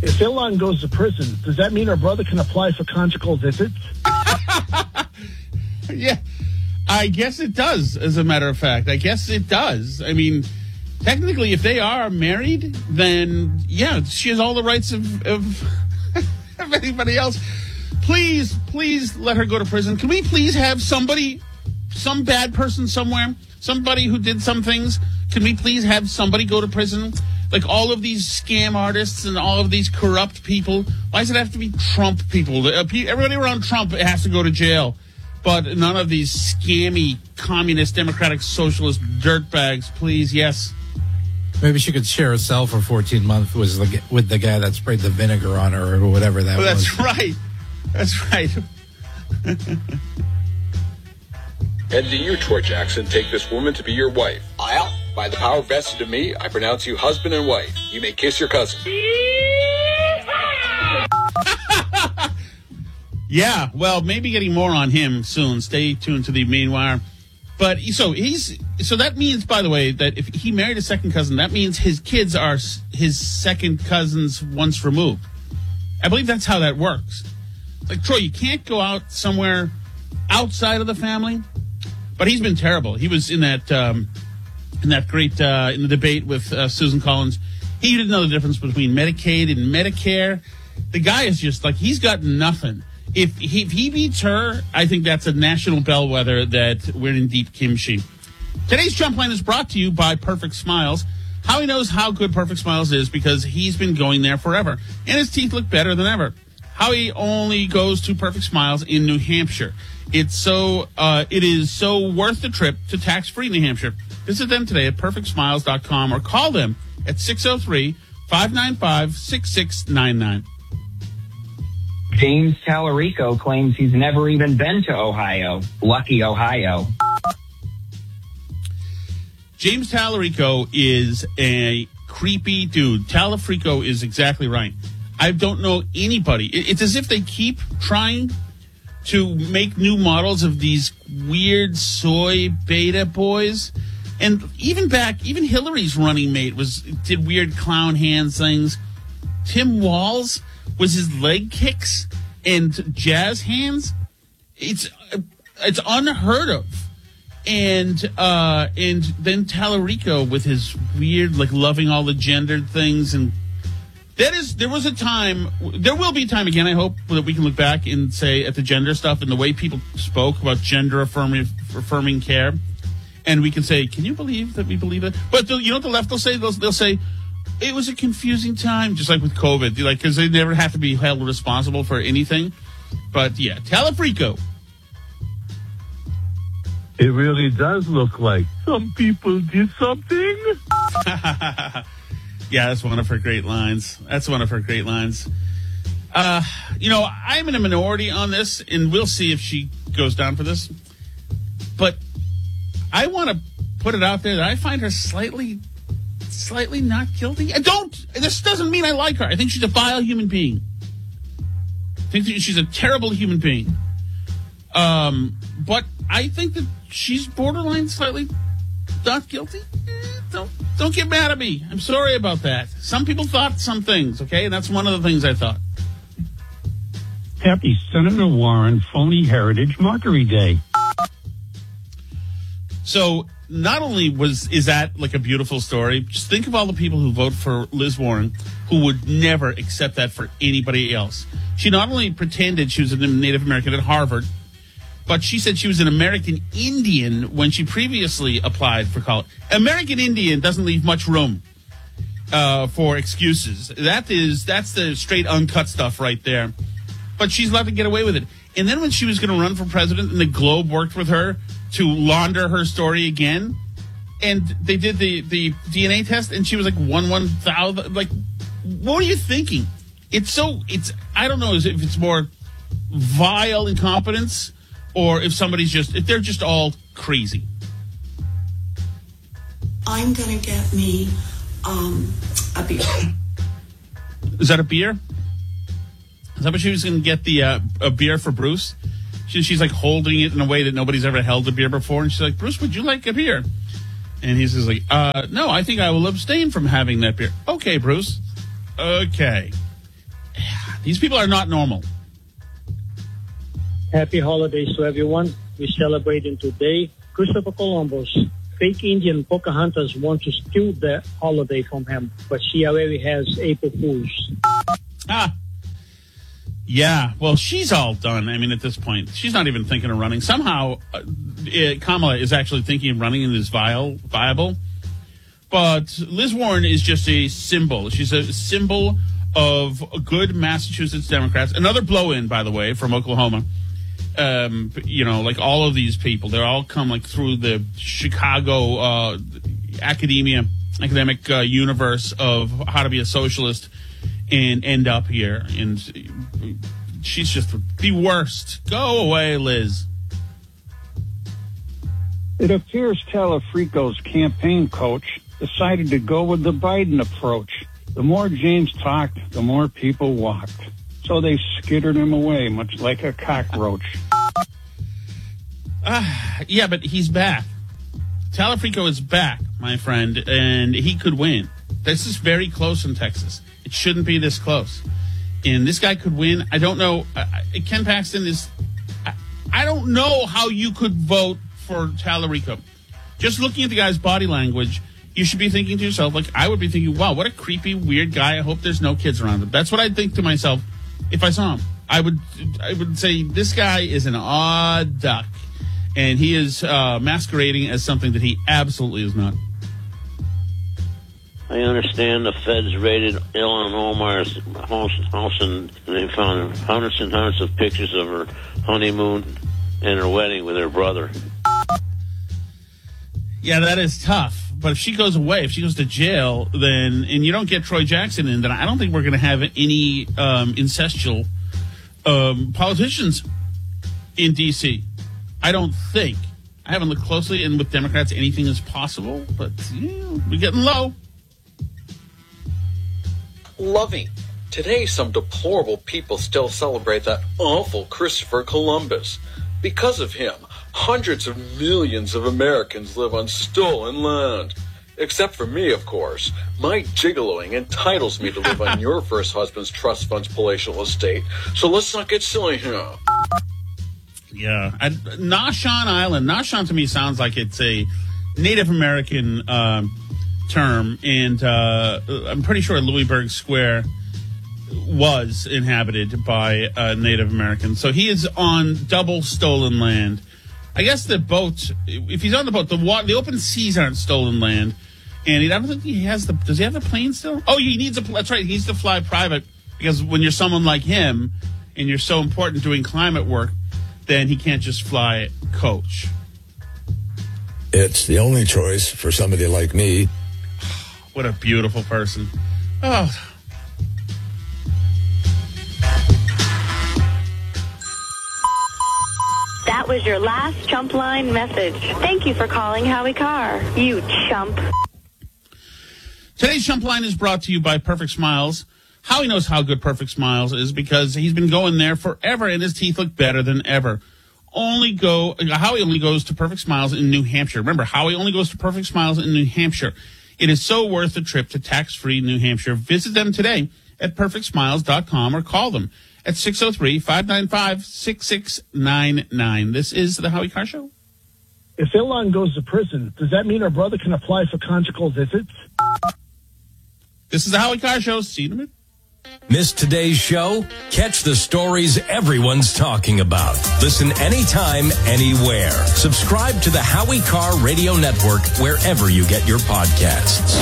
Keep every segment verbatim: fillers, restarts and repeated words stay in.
If Ilan goes to prison, does that mean her brother can apply for conjugal visits? Yeah, I guess it does, as a matter of fact. I guess it does. I mean, technically, if they are married, then, yeah, she has all the rights of, of, of anybody else. Please, please let her go to prison. Can we please have somebody, some bad person somewhere, somebody who did some things, can we please have somebody go to prison? Like all of these scam artists and all of these corrupt people. Why does it have to be Trump people? Uh, pe- everybody around Trump has to go to jail. But none of these scammy communist, democratic, socialist dirtbags, please, yes. Maybe she could share a cell for fourteen months with the, with the guy that sprayed the vinegar on her or whatever that oh, was. That's right. That's right. And do you, Troy Jackson, take this woman to be your wife? I'll. By the power vested in me, I pronounce you husband and wife. You may kiss your cousin. Yeah, well, maybe getting more on him soon. Stay tuned to the main wire. But so he's so that means, by the way, that if he married a second cousin, that means his kids are his second cousins once removed. I believe that's how that works. Like, Troy, you can't go out somewhere outside of the family. But he's been terrible. He was in that um, in that great uh, in the debate with uh, Susan Collins. He didn't know the difference between Medicaid and Medicare. The guy is just like, he's got nothing. If he, if he beats her, I think that's a national bellwether that we're in deep kimchi. Today's Jump Line is brought to you by Perfect Smiles. Howie knows how good Perfect Smiles is because he's been going there forever. And his teeth look better than ever. Howie only goes to Perfect Smiles in New Hampshire. It's so, uh, it is so worth the trip to tax-free New Hampshire. Visit them today at perfect smiles dot com or call them at six oh three, five nine five, six six nine nine. James Tallarico claims he's never even been to Ohio. Lucky Ohio. James Tallarico is a creepy dude. Tallarico is exactly right. I don't know anybody. It's as if they keep trying to make new models of these weird soy beta boys. And even back, even Hillary's running mate was did weird clown hands things. Tim Walz was his leg kicks and jazz hands. It's it's unheard of. And uh, and then Tallarico with his weird, like, loving all the gendered things. And that is, there was a time, there will be a time again, I hope, that we can look back and say at the gender stuff and the way people spoke about gender affirming, affirming care. And we can say, can you believe that we believe it? But the, you know what the left will say? They'll, they'll say, it was a confusing time, just like with COVID, like, because they never have to be held responsible for anything. But yeah, Tallarico. It really does look like some people did something. Yeah, that's one of her great lines. That's one of her great lines. Uh, you know, I'm in a minority on this, and we'll see if she goes down for this. But I want to put it out there that I find her slightly, slightly not guilty. I don't. This doesn't mean I like her. I think she's a vile human being. I think that she's a terrible human being. Um, but I think that she's borderline slightly not guilty. Eh, don't don't get mad at me. I'm sorry about that. Some people thought some things, okay? And that's one of the things I thought. Happy Senator Warren Phony Heritage Mockery Day. So not only was is that like a beautiful story, just think of all the people who vote for Liz Warren who would never accept that for anybody else. She not only pretended she was a Native American at Harvard, but she said she was an American Indian when she previously applied for college. American Indian doesn't leave much room uh, for excuses. That is, that's the straight uncut stuff right there. But she's allowed to get away with it. And then when she was going to run for president and the Globe worked with her to launder her story again, and they did the, the D N A test, and she was like one one thousand. Like, what are you thinking? It's so, it's, I don't know if it's more vile incompetence or if somebody's just, if they're just all crazy. I'm going to get me um, a beer. Is that a beer? Is that what she was going to get, the uh, a beer for Bruce? She, she's like holding it in a way that nobody's ever held a beer before. And she's like, Bruce, would you like a beer? And he's just like, uh, no, I think I will abstain from having that beer. Okay, Bruce. Okay. These people are not normal. Happy holidays to everyone. We're celebrating today. Christopher Columbus, fake Indian Pocahontas want to steal the holiday from him, but she already has April Fools. Ah. Yeah, well, she's all done. I mean, at this point, she's not even thinking of running. Somehow, uh, it, Kamala is actually thinking of running and is viable, viable. But Liz Warren is just a symbol. She's a symbol of good Massachusetts Democrats. Another blow-in, by the way, from Oklahoma. Um, you know, like all of these people, they all come like through the Chicago uh, academia, academic uh, universe of how to be a socialist and end up here. And she's just the worst. Go away, Liz. It appears Talafrico's campaign coach decided to go with the Biden approach. The more James talked, the more people walked. So they skittered him away, much like a cockroach. Uh, yeah, but he's back. Talafrico is back, my friend, and he could win. This is very close in Texas. It shouldn't be this close. And this guy could win. I don't know. Uh, Ken Paxton is... I, I don't know how you could vote for Talarico. Just looking at the guy's body language, you should be thinking to yourself, like, I would be thinking, wow, what a creepy, weird guy. I hope there's no kids around him. That's what I'd think to myself if I saw him. I would I would say, this guy is an odd duck. And he is uh, masquerading as something that he absolutely is not. I understand the feds raided Ilhan Omar's house, house and they found hundreds and hundreds of pictures of her honeymoon and her wedding with her brother. Yeah, that is tough. But if she goes away, if she goes to jail, then and you don't get Troy Jackson in, then I don't think we're going to have any um, incestual um, politicians in D C. I don't think. I haven't looked closely, and with Democrats, anything is possible. But yeah, we're getting low. Lovey. Today, some deplorable people still celebrate that awful Christopher Columbus. Because of him, hundreds of millions of Americans live on stolen land. Except for me, of course. My gigoloing entitles me to live on your first husband's trust fund's palatial estate. So let's not get silly here. Yeah. I, Nashon Island. Nashon to me sounds like it's a Native American um, term. And uh, I'm pretty sure Louisburg Square was inhabited by uh, Native Americans. So he is on double stolen land. I guess the boat, if he's on the boat, the water, the open seas aren't stolen land. And he, I don't think he has the, does he have the plane still? Oh, he needs a, that's right, he needs to fly private. Because when you're someone like him, and you're so important doing climate work, then he can't just fly coach. It's the only choice for somebody like me. What a beautiful person. Oh. That was your last chump line message. Thank you for calling Howie Carr. You chump. Today's chump line is brought to you by Perfect Smiles. Howie knows how good Perfect Smiles is because he's been going there forever and his teeth look better than ever. Only go, Howie only goes to Perfect Smiles in New Hampshire. Remember, Howie only goes to Perfect Smiles in New Hampshire. It is so worth the trip to tax-free New Hampshire. Visit them today at perfect smiles dot com or call them at six oh three, five nine five, six six nine nine. This is the Howie Carr Show. If Ilhan goes to prison, does that mean her brother can apply for conjugal visits? This is the Howie Carr Show. See you in a minute. Miss today's show? Catch the stories everyone's talking about. Listen anytime, anywhere. Subscribe to the Howie Carr Radio Network wherever you get your podcasts.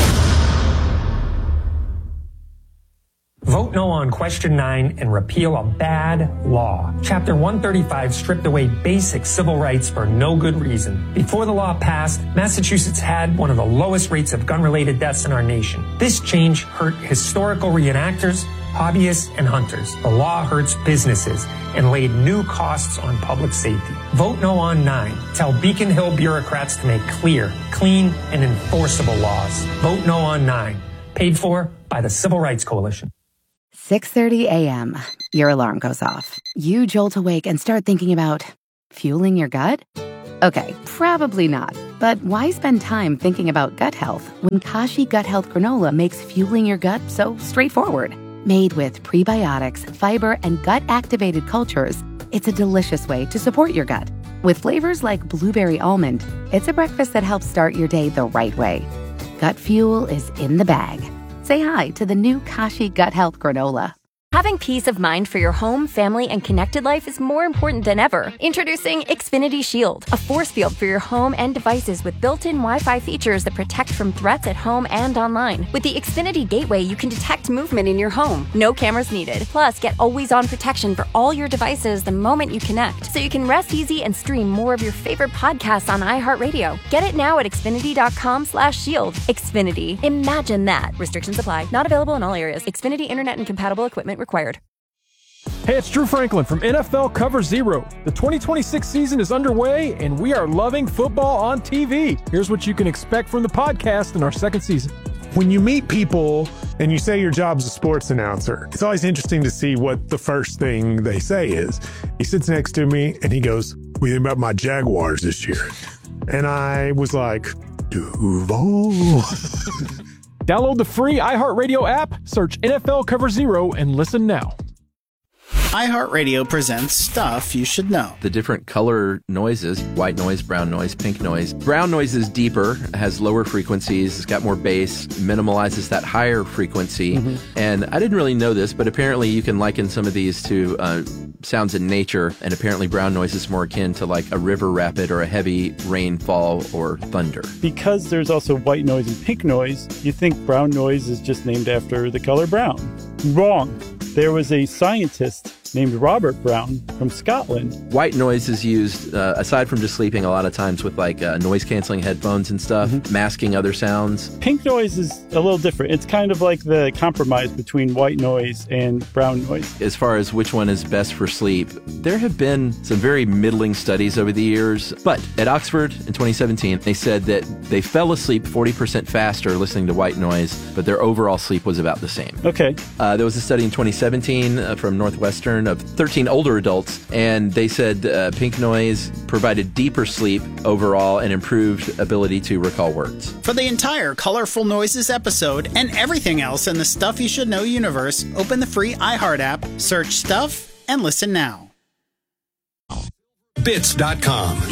Vote no on question nine and repeal a bad law. Chapter one thirty-five stripped away basic civil rights for no good reason. Before the law passed, Massachusetts had one of the lowest rates of gun-related deaths in our nation. This change hurt historical reenactors, hobbyists, and hunters. The law hurts businesses and laid new costs on public safety. Vote no on nine. Tell Beacon Hill bureaucrats to make clear, clean, and enforceable laws. Vote no on nine. Paid for by the Civil Rights Coalition. six thirty a.m. Your alarm goes off. You jolt awake and start thinking about fueling your gut? Okay, probably not. But why spend time thinking about gut health when Kashi Gut Health Granola makes fueling your gut so straightforward? Made with prebiotics, fiber, and gut-activated cultures, it's a delicious way to support your gut. With flavors like blueberry almond, it's a breakfast that helps start your day the right way. Gut Fuel is in the bag. Say hi to the new Kashi Gut Health Granola. Having peace of mind for your home, family, and connected life is more important than ever. Introducing Xfinity Shield, a force field for your home and devices with built-in Wi-Fi features that protect from threats at home and online. With the Xfinity Gateway, you can detect movement in your home. No cameras needed. Plus, get always-on protection for all your devices the moment you connect, so you can rest easy and stream more of your favorite podcasts on iHeartRadio. Get it now at Xfinity.com slash shield. Xfinity. Imagine that. Restrictions apply. Not available in all areas. Xfinity Internet and compatible equipment required. Hey, it's Drew Franklin from N F L Cover Zero. The twenty twenty-six season is underway, and we are loving football on T V. Here's what you can expect from the podcast in our second season. When you meet people and you say your job's a sports announcer, it's always interesting to see what the first thing they say is. He sits next to me and he goes, "What do you think about my Jaguars this year?" And I was like, Duval. Download the free iHeartRadio app, search N F L Cover Zero, and listen now. iHeartRadio presents Stuff You Should Know. The different color noises, white noise, brown noise, pink noise. Brown noise is deeper, has lower frequencies, it's got more bass, minimalizes that higher frequency. Mm-hmm. And I didn't really know this, but apparently you can liken some of these to uh, sounds in nature, and apparently brown noise is more akin to like a river rapid or a heavy rainfall or thunder. Because there's also white noise and pink noise, you think brown noise is just named after the color brown. Wrong. There was a scientist named Robert Brown from Scotland. White noise is used, uh, aside from just sleeping, a lot of times with like uh, noise-canceling headphones and stuff, mm-hmm. masking other sounds. Pink noise is a little different. It's kind of like the compromise between white noise and brown noise. As far as which one is best for sleep, there have been some very middling studies over the years, but at Oxford in twenty seventeen, they said that they fell asleep forty percent faster listening to white noise, but their overall sleep was about the same. Okay. Uh, there was a study in twenty seventeen uh, from Northwestern of thirteen older adults, and they said uh, pink noise provided deeper sleep overall and improved ability to recall words. For the entire Colorful Noises episode and everything else in the Stuff You Should Know universe, open the free iHeart app, search Stuff, and listen now. Bits dot com